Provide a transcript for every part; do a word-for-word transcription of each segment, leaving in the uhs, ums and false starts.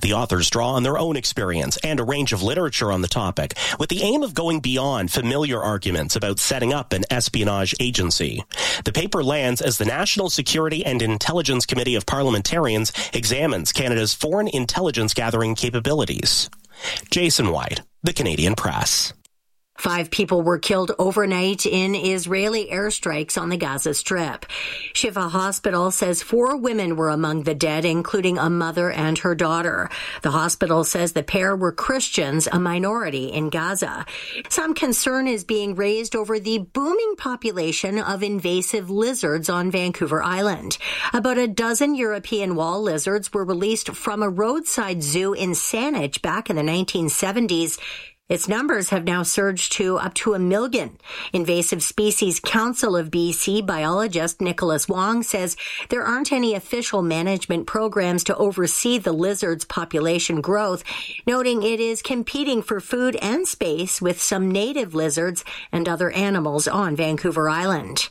The authors draw on their own experience and a range of literature on the topic, with the aim of going beyond familiar arguments about setting up an espionage agency. The paper lands as the National Security and Intelligence Committee of Parliamentarians examines Canada's foreign intelligence gathering capabilities. Jason White, The Canadian Press. Five people were killed overnight in Israeli airstrikes on the Gaza Strip. Shifa Hospital says four women were among the dead, including a mother and her daughter. The hospital says the pair were Christians, a minority in Gaza. Some concern is being raised over the booming population of invasive lizards on Vancouver Island. About a dozen European wall lizards were released from a roadside zoo in Saanich back in the nineteen seventies. Its numbers have now surged to up to a million. Invasive Species Council of B C biologist Nicholas Wong says there aren't any official management programs to oversee the lizard's population growth, noting it is competing for food and space with some native lizards and other animals on Vancouver Island.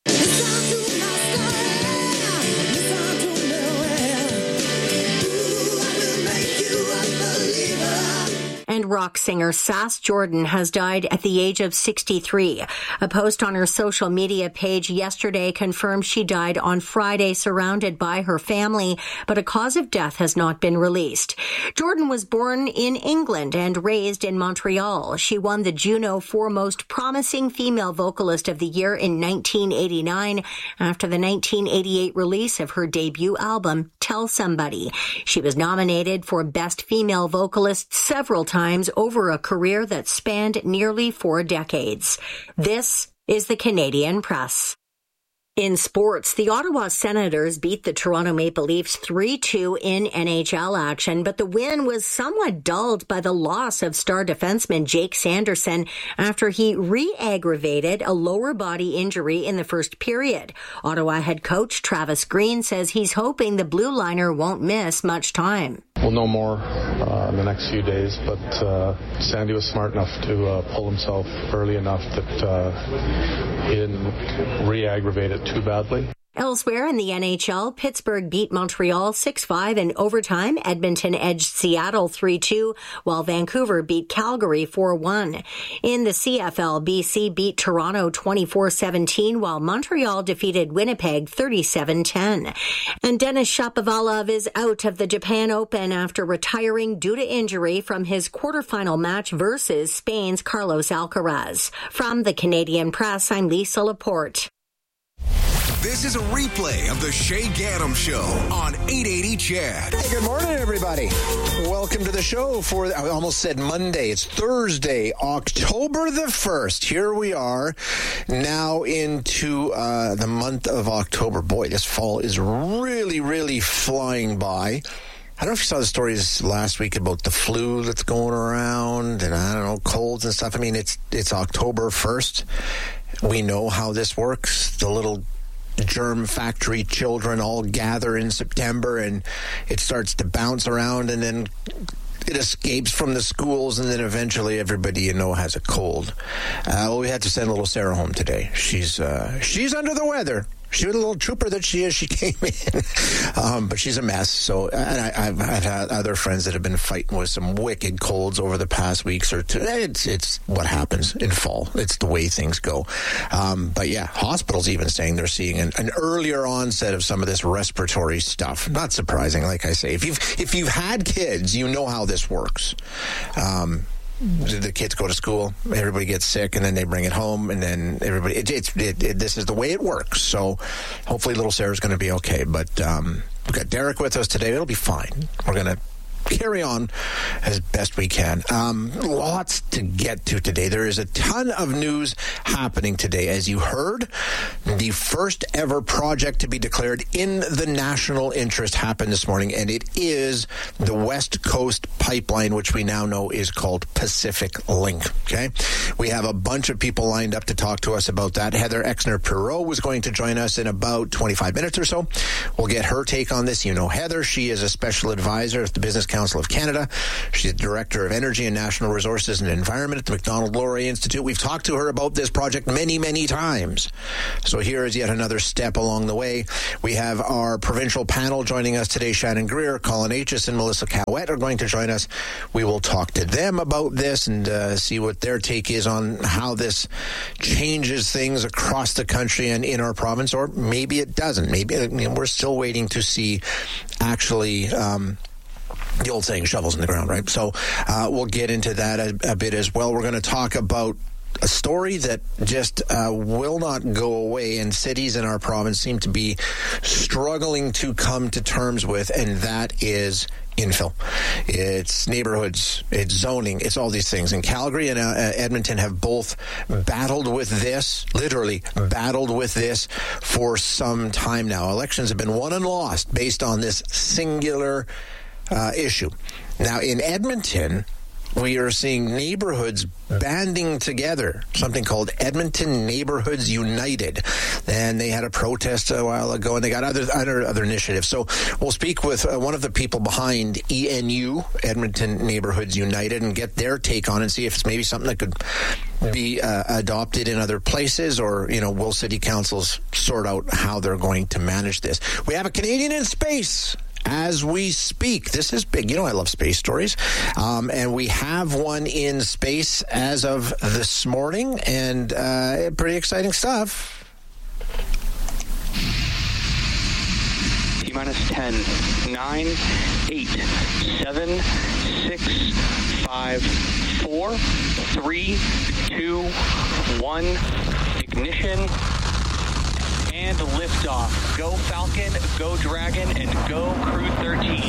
And rock singer Sass Jordan has died at the age of sixty-three. A post on her social media page yesterday confirmed she died on Friday surrounded by her family, but a cause of death has not been released. Jordan was born in England and raised in Montreal. She won the Juno for Most Promising Female Vocalist of the Year in nineteen eighty-nine after the nineteen eighty-eight release of her debut album, Tell Somebody. She was nominated for Best Female Vocalist several times over a career that spanned nearly four decades. This is the Canadian Press. In sports, the Ottawa Senators beat the Toronto Maple Leafs three two in N H L action, but the win was somewhat dulled by the loss of star defenseman Jake Sanderson after he re-aggravated a lower body injury in the first period. Ottawa head coach Travis Green says he's hoping the blue liner won't miss much time. We'll know more uh, in the next few days, but uh, Sandy was smart enough to uh, pull himself early enough that uh, he didn't re-aggravate it too badly. Elsewhere in the N H L, Pittsburgh beat Montreal six five in overtime. Edmonton edged Seattle three two, while Vancouver beat Calgary four one. In the C F L, B C beat Toronto twenty-four seventeen, while Montreal defeated Winnipeg thirty-seven ten. And Denis Shapovalov is out of the Japan Open after retiring due to injury from his quarterfinal match versus Spain's Carlos Alcaraz. From the Canadian Press, I'm Lisa Laporte. This is a replay of the Shay Gaddam Show on eight eighty C H E D. Hey, good morning, everybody. Welcome to the show for, I almost said Monday. It's Thursday, October the first. Here we are now into uh, the month of October. Boy, this fall is really, really flying by. I don't know if you saw the stories last week about the flu that's going around and, I don't know, colds and stuff. I mean, it's it's October first. We know how this works. The little germ factory children all gather in September and it starts to bounce around and then it escapes from the schools and then eventually everybody you know has a cold. Uh, well, we had to send little Sarah home today. She's uh, she's under the weather. She was a little trooper that she is. She came in, um, but she's a mess. So, and I, I've, I've had other friends that have been fighting with some wicked colds over the past weeks or two. It's it's what happens in fall. It's the way things go. Um, but yeah, hospitals even saying they're seeing an, an earlier onset of some of this respiratory stuff. Not surprising, like I say. If you've if you've had kids, you know how this works. Um, The kids go to school, everybody gets sick, and then they bring it home, and then everybody, it, it, it, it, this is the way it works. So hopefully little Sarah's going to be okay. But um, we've got Derek with us today. It'll be fine. We're going to carry on as best we can. Um, lots to get to today. There is a ton of news happening today. As you heard, the first ever project to be declared in the national interest happened this morning, and it is the West Coast Pipeline, which we now know is called Pacific Link. Okay, we have a bunch of people lined up to talk to us about that. Heather Exner-Perot was going to join us in about twenty-five minutes or so. We'll get her take on this. You know Heather. She is a special advisor at the Business Council Council of Canada. She's the Director of Energy and National Resources and Environment at the Macdonald-Laurier Institute. We've talked to her about this project many, many times. So here is yet another step along the way. We have our provincial panel joining us today. Shannon Greer, Colin Aitchison, and Melissa Cowett are going to join us. We will talk to them about this and uh, see what their take is on how this changes things across the country and in our province, or maybe it doesn't. Maybe I mean, we're still waiting to see actually um, the old saying, shovels in the ground, right? So uh, we'll get into that a, a bit as well. We're going to talk about a story that just uh, will not go away, and cities in our province seem to be struggling to come to terms with, and that is infill. It's neighborhoods, it's zoning, it's all these things. And Calgary and uh, Edmonton have both battled with this, literally battled with this for some time now. Elections have been won and lost based on this singular uh, issue. Now, in Edmonton, we are seeing neighborhoods banding together, something called Edmonton Neighborhoods United. And they had a protest a while ago, and they got other other, other initiatives. So we'll speak with uh, one of the people behind E N U, Edmonton Neighborhoods United, and get their take on it and see if it's maybe something that could be uh, adopted in other places, or, you know, will city councils sort out how they're going to manage this. We have a Canadian in space as we speak. This is big. You know, I love space stories. Um, and we have one in space as of this morning, and uh, pretty exciting stuff. T-minus ten, nine, eight, seven, six, five, four, three, two, one, ignition, and liftoff. Go Falcon, go Dragon, and go Crew thirteen.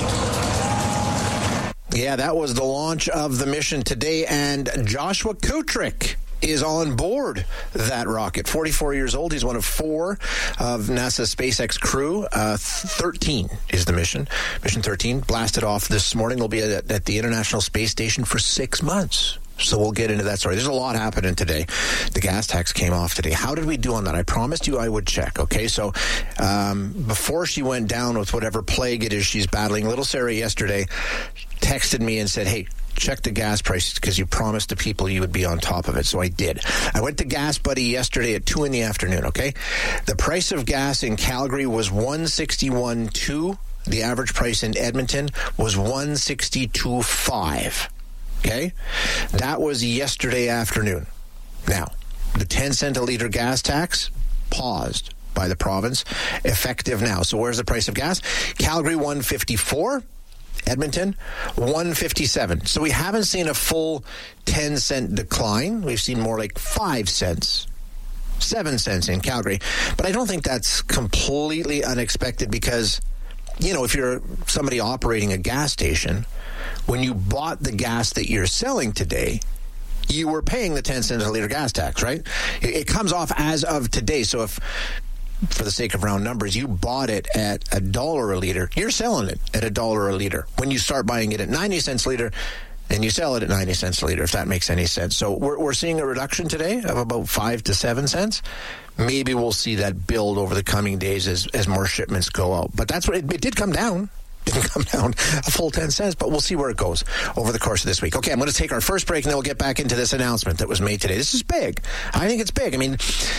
Yeah, that was the launch of the mission today, and Joshua Kutrick is on board that rocket. forty-four years old. He's one of four of NASA's SpaceX crew. Uh, thirteen is the mission. Mission thirteen blasted off this morning. They'll be at, at the International Space Station for six months. So we'll get into that story. There's a lot happening today. The gas tax came off today. How did we do on that? I promised you I would check, okay? So um, before she went down with whatever plague it is she's battling, little Sarah yesterday texted me and said, hey, check the gas prices because you promised the people you would be on top of it. So I did. I went to Gas Buddy yesterday at two in the afternoon, okay? The price of gas in Calgary was one sixty-one point two. The average price in Edmonton was one sixty-two point five. Okay? That was yesterday afternoon. Now, the ten cent a litre gas tax paused by the province, effective now. So where's the price of gas? Calgary, one fifty-four. Edmonton, one fifty-seven. So we haven't seen a full ten cent decline. We've seen more like five cents. seven cents in Calgary. But I don't think that's completely unexpected because, you know, if you're somebody operating a gas station, when you bought the gas that you're selling today, you were paying the ten cents a litre gas tax, right? It, it comes off as of today. So if, for the sake of round numbers, you bought it at a dollar a litre, you're selling it at a dollar a litre. When you start buying it at ninety cents a litre, and you sell it at ninety cents a litre, if that makes any sense. So we're, we're seeing a reduction today of about five to seven cents. Maybe we'll see that build over the coming days as, as more shipments go out. But that's what it, it did come down. Didn't come down a full ten cents, but we'll see where it goes over the course of this week. Okay, I'm going to take our first break, and then we'll get back into this announcement that was made today. This is big. I think it's big. I mean,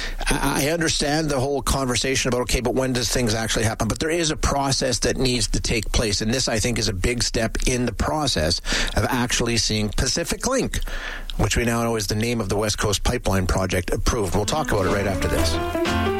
I understand the whole conversation about, okay, but when does things actually happen? But there is a process that needs to take place, and this, I think, is a big step in the process of actually seeing Pacific Link, which we now know is the name of the West Coast Pipeline project, approved. We'll talk about it right after this.